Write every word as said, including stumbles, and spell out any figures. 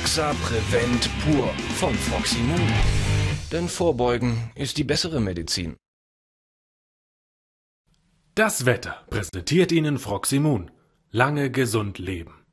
Axa Prevent Pur von Froximum. Denn Vorbeugen ist die bessere Medizin. Das Wetter präsentiert Ihnen Froximum. Lange gesund leben.